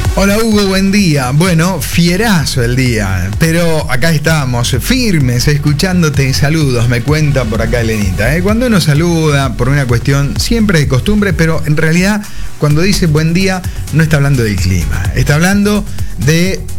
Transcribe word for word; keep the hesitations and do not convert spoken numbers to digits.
Hola Hugo, buen día. Bueno, fierazo el día, pero acá estamos, firmes, escuchándote. Saludos, me cuenta por acá Elenita. ¿eh? Cuando uno saluda por una cuestión siempre de costumbre, pero en realidad cuando dice buen día no está hablando del clima, está hablando de